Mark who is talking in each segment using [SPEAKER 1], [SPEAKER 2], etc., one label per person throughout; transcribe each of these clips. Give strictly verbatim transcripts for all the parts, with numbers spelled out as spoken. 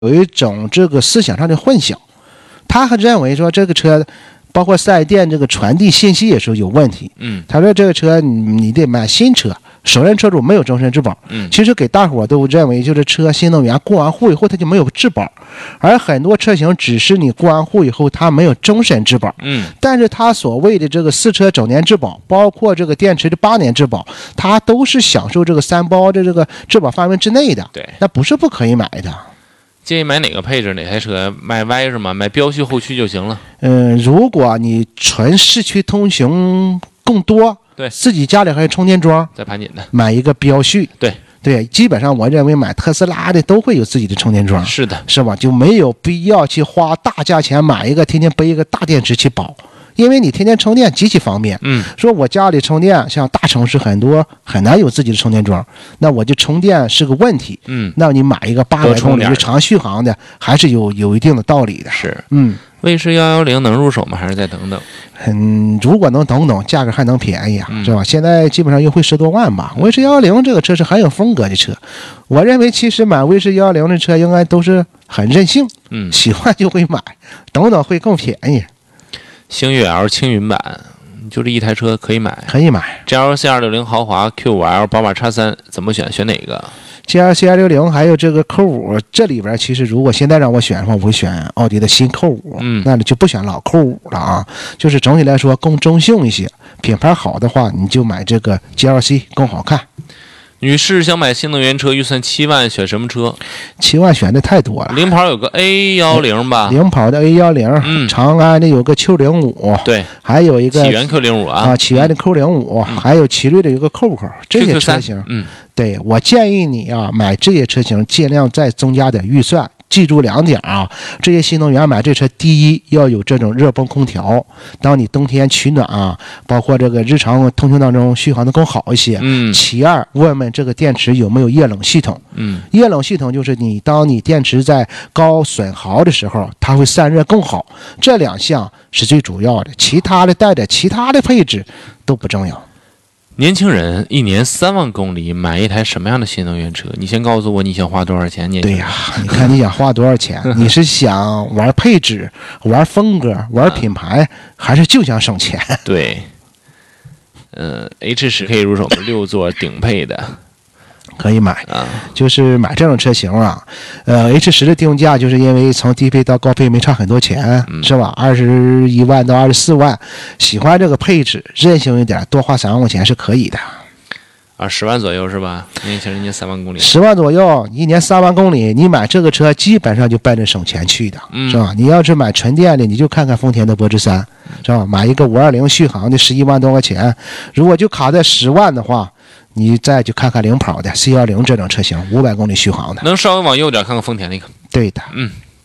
[SPEAKER 1] 有一种这个思想上的混淆，他还认为说这个车包括四 S 店这个传递信息也是有问题。
[SPEAKER 2] 嗯，
[SPEAKER 1] 他说这个车你你得买新车，首任车主没有终身质保。
[SPEAKER 2] 嗯，
[SPEAKER 1] 其实给大伙都认为就是车新能源过完户以后它就没有质保，而很多车型只是你过完户以后它没有终身质保。
[SPEAKER 2] 嗯，
[SPEAKER 1] 但是它所谓的这个四车九年质保，包括这个电池的八年质保，它都是享受这个三包的这个质保范围之内的。
[SPEAKER 2] 对，
[SPEAKER 1] 那不是不可以买的。
[SPEAKER 2] 建议买哪个配置哪台车？买 Y 是吗？买标续后驱就行了。
[SPEAKER 1] 嗯，如果你纯市区通行更多，
[SPEAKER 2] 对，
[SPEAKER 1] 自己家里还有充电桩，
[SPEAKER 2] 在盘锦的
[SPEAKER 1] 买一个标续。
[SPEAKER 2] 对
[SPEAKER 1] 对，基本上我认为买特斯拉的都会有自己的充电桩。
[SPEAKER 2] 是的，
[SPEAKER 1] 是吧？就没有必要去花大价钱买一个天天背一个大电池去保。因为你天天充电极其方便。
[SPEAKER 2] 嗯，
[SPEAKER 1] 说我家里充电，像大城市很多很难有自己的充电桩，那我就充电是个问题。
[SPEAKER 2] 嗯，
[SPEAKER 1] 那你买一个八百公里的长续航的，还是有有一定的道理的。
[SPEAKER 2] 是，
[SPEAKER 1] 嗯，
[SPEAKER 2] 卫士幺幺零能入手吗？还是再等等？
[SPEAKER 1] 嗯，如果能等等，价格还能便宜啊，
[SPEAKER 2] 嗯、
[SPEAKER 1] 是吧？现在基本上优惠十多万吧。卫士幺幺零这个车是很有风格的车，我认为其实买卫士幺幺零的车应该都是很任性，
[SPEAKER 2] 嗯，
[SPEAKER 1] 喜欢就会买，等等会更便宜。
[SPEAKER 2] 星越 L 轻云版，就这一台车可以买，
[SPEAKER 1] 可以买。
[SPEAKER 2] G L C 二六零豪华 Q 五 L 宝马 X 三怎么选？选哪个
[SPEAKER 1] ？G L C 二六零还有这个 Q 五，这里边其实如果现在让我选的话，我会选奥迪的新 Q 五，
[SPEAKER 2] 嗯，
[SPEAKER 1] 那你就不选老 Q 五了啊。就是总体来说更中性一些，品牌好的话，你就买这个 G L C 更好看。
[SPEAKER 2] 女士想买新能源车，预算七万，选什么车？
[SPEAKER 1] 七万选的太多了。
[SPEAKER 2] 领跑有个 A 幺零吧，
[SPEAKER 1] 领跑的 A 幺零，
[SPEAKER 2] 嗯，
[SPEAKER 1] 长安的有个 Q 零五，
[SPEAKER 2] 对，
[SPEAKER 1] 还有一个
[SPEAKER 2] 起源 Q 零五啊，
[SPEAKER 1] 啊，起源的 Q 零五，
[SPEAKER 2] 嗯，
[SPEAKER 1] 还有奇瑞的有个 Q 口，这些车型，
[SPEAKER 2] 嗯，
[SPEAKER 1] 对，我建议你啊，买这些车型尽量再增加点预算。记住两点啊，这些新能源买这车，第一要有这种热泵空调，当你冬天取暖啊，包括这个日常通勤当中续航的更好一些。
[SPEAKER 2] 嗯。
[SPEAKER 1] 其二，问问这个电池有没有液冷系统。
[SPEAKER 2] 嗯。
[SPEAKER 1] 液冷系统就是你当你电池在高损耗的时候，它会散热更好。这两项是最主要的，其他的带点其他的配置都不重要。
[SPEAKER 2] 年轻人一年三万公里买一台什么样的新能源车？你先告诉我你想花多少钱？
[SPEAKER 1] 对呀，你看你想花多少钱？你是想玩配置、玩风格、玩品牌，还是就想省钱？
[SPEAKER 2] 对，呃 ，H 十可以入手吗？六座顶配的。
[SPEAKER 1] 可以买
[SPEAKER 2] 啊，
[SPEAKER 1] 就是买这种车型啊，呃 ，H 十的定价就是因为从低配到高配没差很多钱，
[SPEAKER 2] 嗯、
[SPEAKER 1] 是吧？二十一万到二十四万，喜欢这个配置，任性一点，多花三万块钱是可以的。
[SPEAKER 2] 啊，十万左右是吧？年轻人一年三万公里，
[SPEAKER 1] 十万左右，一年三万公里，你买这个车基本上就奔着省钱去的，
[SPEAKER 2] 嗯、
[SPEAKER 1] 是吧？你要是买纯电的，你就看看丰田的博致三，是吧？买一个五二零续航的十一万多块钱，如果就卡在十万的话。你再去看看领跑的 C 幺零这种车型，五百公里续航的，
[SPEAKER 2] 能稍微往右点看看丰田那个。
[SPEAKER 1] 对的，
[SPEAKER 2] 嗯，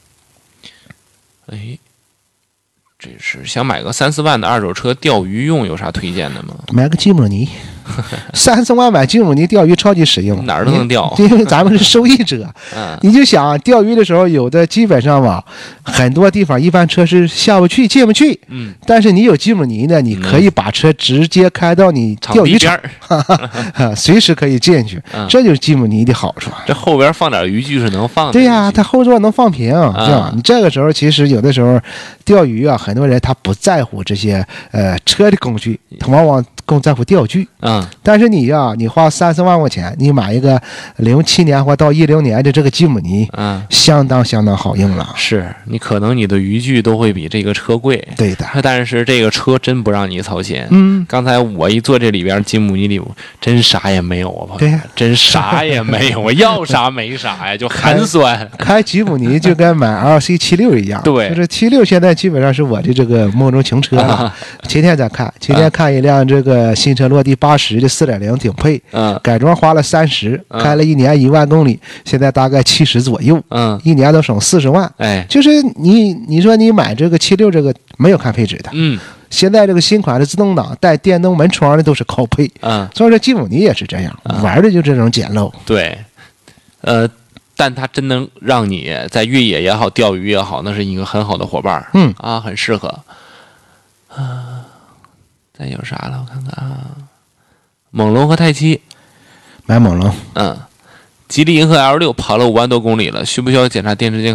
[SPEAKER 2] 哎，这是想买个三四万的二手车钓鱼用，有啥推荐的吗？
[SPEAKER 1] 买个吉姆尼，三四万买吉姆尼钓鱼超级实用，
[SPEAKER 2] 哪儿都能钓，
[SPEAKER 1] 因为咱们是受益者。
[SPEAKER 2] 嗯，
[SPEAKER 1] 你就想钓鱼的时候，有的基本上吧，很多地方一般车是下不去、进不去。
[SPEAKER 2] 嗯，
[SPEAKER 1] 但是你有吉姆尼呢，你可以把车直接开到你钓鱼场，
[SPEAKER 2] 场
[SPEAKER 1] 随时可以进去。
[SPEAKER 2] 嗯、
[SPEAKER 1] 这就是吉姆尼的好处。
[SPEAKER 2] 这后边放点渔具是能放的。
[SPEAKER 1] 对呀，它后座能放平，是吧？
[SPEAKER 2] 嗯、
[SPEAKER 1] 你这个时候其实有的时候钓鱼啊，很多人他不在乎这些呃车的工具，他往往更在乎钓具。
[SPEAKER 2] 嗯，
[SPEAKER 1] 但是你呀，你花三四万块钱，你买一个零七年或到一零年的这个吉姆尼，
[SPEAKER 2] 嗯，
[SPEAKER 1] 相当相当好用了。
[SPEAKER 2] 是你可能你的渔具都会比这个车贵，
[SPEAKER 1] 对的。
[SPEAKER 2] 但是这个车真不让你操心。
[SPEAKER 1] 嗯，
[SPEAKER 2] 刚才我一坐这里边吉姆尼里，真啥也没有啊，
[SPEAKER 1] 对呀，
[SPEAKER 2] 真啥也没有，我要啥没啥呀，就寒酸。
[SPEAKER 1] 开吉姆尼就跟买 L C 七六一样，
[SPEAKER 2] 对，
[SPEAKER 1] 就是七六现在基本上是我的这个梦中情车了。啊、前天在看，前天看一辆这个新车落地八十的四点零顶配。
[SPEAKER 2] 嗯，
[SPEAKER 1] 改装花了三十、嗯，开了一年一万公里，现在大概七十左右，
[SPEAKER 2] 嗯，
[SPEAKER 1] 一年都省四十万，
[SPEAKER 2] 哎，
[SPEAKER 1] 就是你你说你买这个七六这个没有看配置的，
[SPEAKER 2] 嗯，
[SPEAKER 1] 现在这个新款的自动挡带电动门窗的都是高配，
[SPEAKER 2] 嗯，
[SPEAKER 1] 所以说吉姆尼也是这样，嗯、玩的就这种简陋，
[SPEAKER 2] 对，呃，但它真能让你在越野也好，钓鱼也好，那是一个很好的伙伴，
[SPEAKER 1] 嗯
[SPEAKER 2] 啊，很适合，啊，再有啥了？我看看啊。猛龙和泰七，
[SPEAKER 1] 买猛龙，
[SPEAKER 2] 嗯， 吉利银河 L 六跑了五万多公里了，需不需要检查电池健康？